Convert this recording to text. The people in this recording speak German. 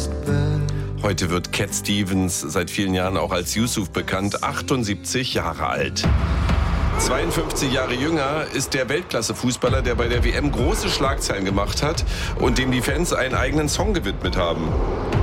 Heute wird Cat Stevens, seit vielen Jahren auch als Yusuf bekannt, 78 Jahre alt. 52 Jahre jünger ist der Weltklasse-Fußballer, der bei der WM große Schlagzeilen gemacht hat und dem die Fans einen eigenen Song gewidmet haben.